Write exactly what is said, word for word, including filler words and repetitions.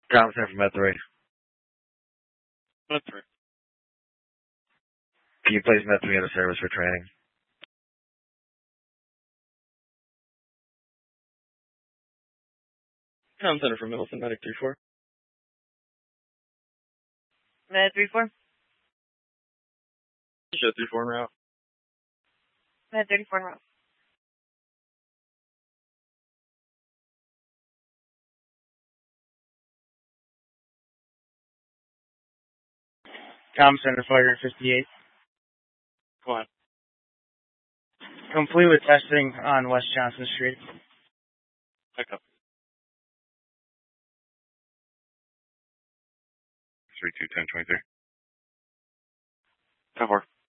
Comm Center from Med three. Med three. Can you place Med three into service for training? Comm Center from Middleton, Medic three four. Med three four. Show three four en route. Med thirty-four en route. Comm Center, Fire fifty-eight. Go on. Complete with testing on West Johnson Street. Pick up. three two ten twenty-three. ten four.